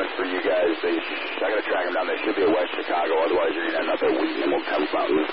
coming for you guys. I got to track them down. They should be at West Chicago. Otherwise, you're going to end up at Wheaton and we'll have Mountain